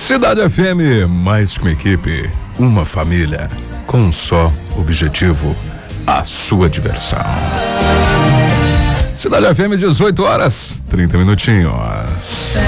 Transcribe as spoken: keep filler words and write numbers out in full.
Cidade F M, mais que uma equipe, uma família, com um só objetivo, a sua diversão. Cidade F M, dezoito horas, trinta minutinhos.